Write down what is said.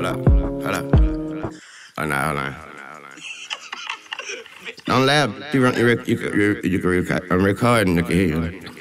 hold up. Hold on. Don't laugh. You can record. I'm recording. You can hear you.